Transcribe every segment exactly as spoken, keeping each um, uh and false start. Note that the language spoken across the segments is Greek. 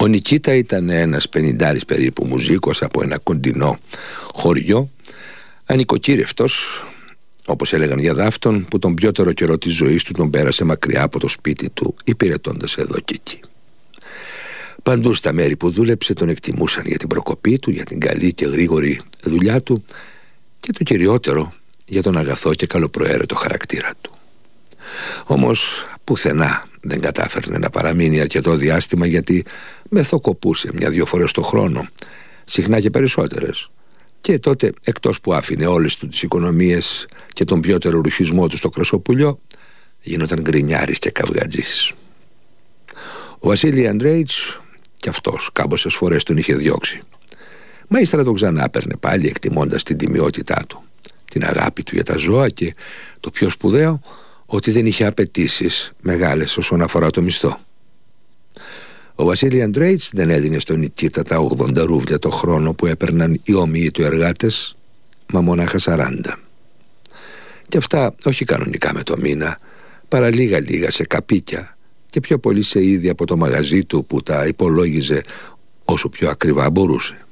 Ο Νικίτα ήταν ένας πενηντάρης περίπου μουζίκος από ένα κοντινό χωριό, ανοικοκύρευτος, όπως έλεγαν για δάφτον, που τον πιότερο καιρό της ζωής του τον πέρασε μακριά από το σπίτι του, υπηρετώντας εδώ και εκεί. Παντού στα μέρη που δούλεψε τον εκτιμούσαν για την προκοπή του, για την καλή και γρήγορη δουλειά του και το κυριότερο για τον αγαθό και καλοπροαίρετο χαρακτήρα του. Όμως πουθενά δεν κατάφερνε να παραμείνει αρκετό διάστημα, γιατί μεθοκοπούσε μια-δυο φορές το χρόνο, συχνά και περισσότερες, και τότε, εκτός που άφηνε όλες του τις οικονομίες και τον πιότερο ρουχισμό του στο κρασοπουλιό, γίνονταν γκρινιάρης και καυγατζής. Ο Βασίλη Αντρέιτς κι αυτός κάμποσες φορές τον είχε διώξει, μα ύστερα τον ξανά παίρνε πάλι, εκτιμώντας την τιμιότητά του, την αγάπη του για τα ζώα και το πιο σπουδαίο, ότι δεν είχε απαιτήσεις μεγάλες όσον αφορά το μισθό. Ο Βασίλη Αντρέιτς δεν έδινε στον Νικίτα τα ογδόντα ρούβλια το χρόνο που έπαιρναν οι όμοιοι του εργάτες, μα μονάχα σαράντα. Και αυτά όχι κανονικά με το μήνα, παρά λίγα λίγα σε καπίκια και πιο πολύ σε είδη από το μαγαζί του, που τα υπολόγιζε όσο πιο ακριβά μπορούσε.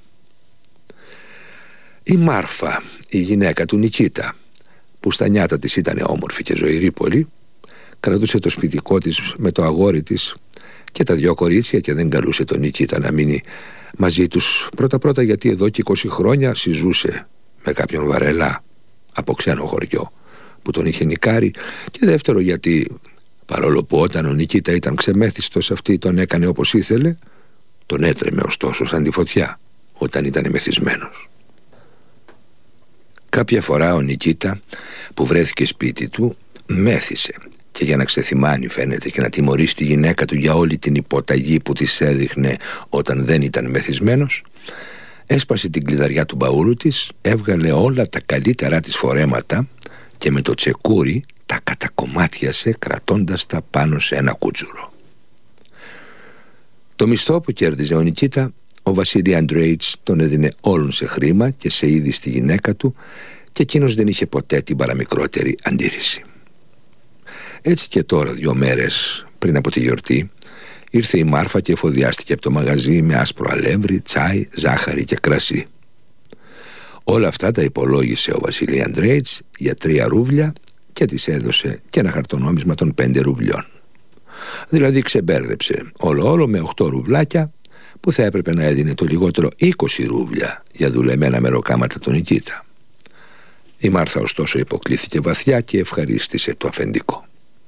Η Μάρφα, η γυναίκα του Νικίτα, που στα νιάτα της ήταν όμορφη και ζωηρή πολύ, κρατούσε το σπιτικό της με το αγόρι της και τα δυο κορίτσια και δεν καλούσε τον Νικίτα να μείνει μαζί τους, πρώτα-πρώτα γιατί εδώ και είκοσι χρόνια συζούσε με κάποιον βαρελά από ξένο χωριό που τον είχε νικάρει, και δεύτερο γιατί, παρόλο που όταν ο Νικίτα ήταν ξεμέθιστος, αυτή τον έκανε όπως ήθελε, τον έτρεμε ωστόσο σαν τη φωτιά όταν ήταν μεθυσμένος. Κάποια φορά ο Νικίτα, που βρέθηκε σπίτι του, μέθησε, και για να ξεθυμάνει φαίνεται και να τιμωρήσει τη γυναίκα του για όλη την υποταγή που της έδειχνε όταν δεν ήταν μεθυσμένος, έσπασε την κλειδαριά του μπαούλου της, έβγαλε όλα τα καλύτερά της φορέματα και με το τσεκούρι τα κατακομμάτιασε, κρατώντας τα πάνω σε ένα κούτσουρο. Το μισθό που κέρδιζε ο Νικίτα, ο Βασίλη Αντρέιτς τον έδινε όλον σε χρήμα και σε είδη στη γυναίκα του, και εκείνος δεν είχε ποτέ την παραμικρότερη αντίρρηση. Έτσι και τώρα, δυο μέρες πριν από τη γιορτή, ήρθε η Μάρφα και εφοδιάστηκε από το μαγαζί με άσπρο αλεύρι, τσάι, ζάχαρη και κρασί. Όλα αυτά τα υπολόγισε ο Βασίλη Αντρέιτς για τρία ρούβλια και της έδωσε και ένα χαρτονόμισμα των πέντε ρουβλιών. Δηλαδή ξεμπέρδεψε όλο όλο με οχτώ ρουβλάκια, που θα έπρεπε να έδινε το λιγότερο είκοσι ρούβλια για δουλεμένα μεροκάματα τον Νικίτα. Η Μάρθα ωστόσο υποκλήθηκε βαθιά και ευχαρίστησε το αφεντικό.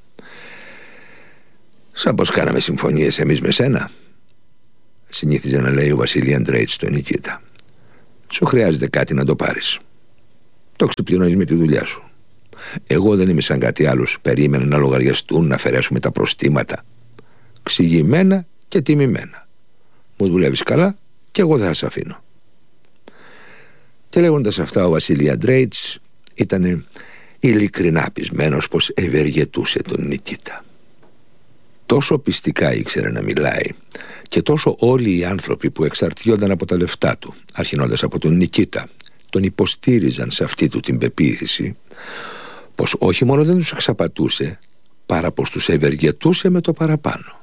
«Σαν πως κάναμε συμφωνίες εμείς με σένα», συνήθιζε να λέει ο Βασίλη Αντρέιτς στον Νικίτα. «Σου χρειάζεται κάτι να το πάρεις. Το ξεπληρώνεις με τη δουλειά σου. Εγώ δεν είμαι σαν κάτι άλλος. Περίμενα να λογαριαστούν, να αφαιρέσουμε τα προστήματα. Ξηγημένα και τιμημένα. Μου δουλεύεις καλά και εγώ δεν θα σε αφήνω». Και λέγοντας αυτά, ο Βασίλη Αντρέιτς ήταν ειλικρινά πεισμένος πως ευεργετούσε τον Νικίτα. Τόσο πιστικά ήξερε να μιλάει, και τόσο όλοι οι άνθρωποι που εξαρτιόνταν από τα λεφτά του, αρχινώντας από τον Νικίτα, τον υποστήριζαν σε αυτή του την πεποίθηση, πως όχι μόνο δεν τους εξαπατούσε, παρά πως τους ευεργετούσε με το παραπάνω.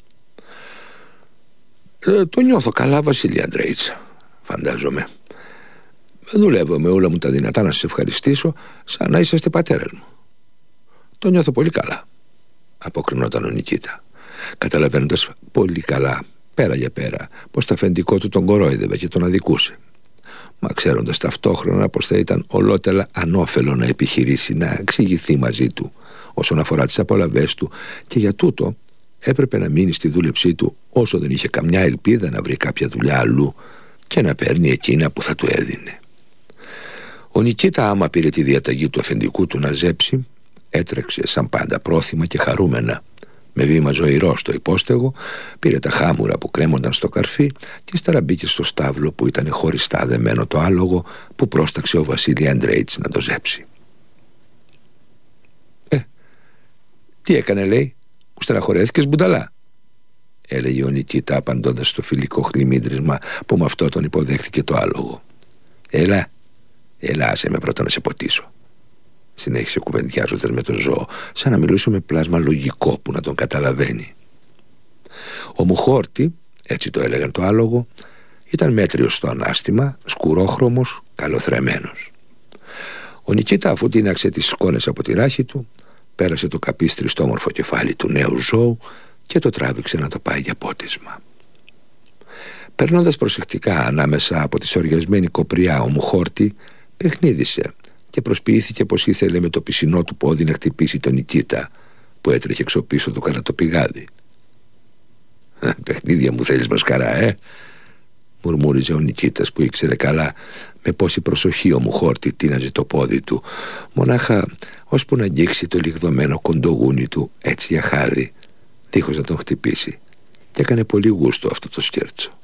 Ε, το νιώθω καλά, Βασίλη Αντρέιτς, φαντάζομαι. Δουλεύω με όλα μου τα δυνατά να σας ευχαριστήσω, σαν να είσαστε πατέρας μου. Το νιώθω πολύ καλά, αποκρινόταν ο Νικίτα, καταλαβαίνοντας πολύ καλά, πέρα για πέρα, πως το αφεντικό του τον κορόιδευε και τον αδικούσε, μα ξέροντας ταυτόχρονα πως θα ήταν ολότελα ανώφελο να επιχειρήσει να εξηγηθεί μαζί του όσον αφορά τις απολαβές του, και για τούτο έπρεπε να μείνει στη δούλεψή του όσο δεν είχε καμιά ελπίδα να βρει κάποια δουλειά αλλού και να παίρνει εκείνα που θα του έδινε. Ο Νικίτα, άμα πήρε τη διαταγή του αφεντικού του να ζέψει, έτρεξε σαν πάντα πρόθυμα και χαρούμενα, με βήμα ζωηρό στο υπόστεγο, πήρε τα χάμουρα που κρέμονταν στο καρφί και ύστερα μπήκε στο στάβλο που ήταν χωριστά δεμένο το άλογο που πρόσταξε ο Βασίλη Αντρέιτς να το ζέψει. «Ε, τι έκανε», λέει, «μου στεναχωρέθηκες, μπουνταλά», έλεγε ο Νικίτα, απαντώντας στο φιλικό χλιμίδρισμα που με αυτό τον υποδέχθηκε το άλογο. «Έλα, έλα, άσε με πρώτα να σε ποτίσω», συνέχισε κουβεντιάζοντας με το ζώο, σαν να μιλούσε με πλάσμα λογικό που να τον καταλαβαίνει. Ο Μουχόρτη έτσι το έλεγαν το άλογο, ήταν μέτριος στο ανάστημα, σκουρόχρωμος, καλοθρεμένος. Ο Νικίτα, αφού τίναξε τις σκόνες από τη ράχη του, πέρασε το καπίστρι στο όμορφο κεφάλι του νέου ζώου και το τράβηξε να το πάει για πότισμα. Περνώντας προσεκτικά ανάμεσα από τη σοριασμένη κοπριά, ο Μουχόρτη παιχνίδισε και προσποιήθηκε πως ήθελε με το πισινό του πόδι να χτυπήσει τον Νικίτα που έτρεχε εξωπίσω του κατά το πηγάδι. «Παιχνίδια μου θέλεις, μασκαρά, ε?» μουρμούριζε ο Νικίτας, που ήξερε καλά με πόση προσοχή ο Μουχόρτη τίναζε το πόδι του, μονάχα ώσπου να αγγίξει το λιγδωμένο κοντογούνι του έτσι για χάδι, δίχως να τον χτυπήσει, και έκανε πολύ γούστο αυτό το σκέρτσο.